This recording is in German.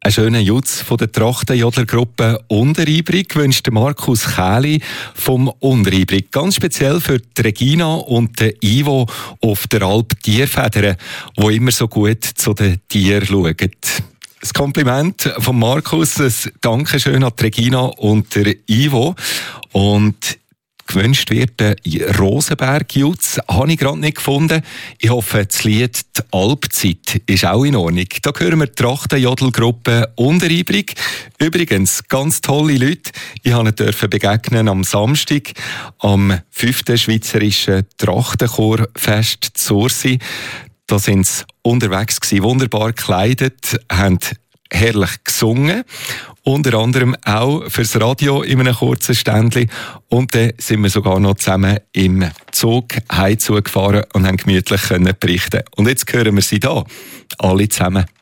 Einen schönen Jutz von der Trachtenjodlergruppe Unteribrig wünscht Markus Kähli vom Unteribrig. Ganz speziell für die Regina und den Ivo auf der Alp Tierfedern, die immer so gut zu den Tieren schauen. Das Kompliment von Markus, ein Dankeschön an die Regina und der Ivo. Und gewünscht wird der Rosenberg-Jutz, habe ich gerade nicht gefunden. Ich hoffe, das Lied «Die Alpzeit» ist auch in Ordnung. Da hören wir die Trachtenjodelgruppe Unteribrig. Übrigens, ganz tolle Leute. Ich durfte begegnen am Samstag am 5. Schweizerischen Trachtenchorfest Zursi. Da sind sie unterwegs gewesen, wunderbar gekleidet, haben herrlich gesungen. Unter anderem auch fürs Radio in einem kurzen Ständchen. Und dann sind wir sogar noch zusammen im Zug heimzugefahren und haben gemütlich berichten. Und jetzt hören wir sie da. Alle zusammen.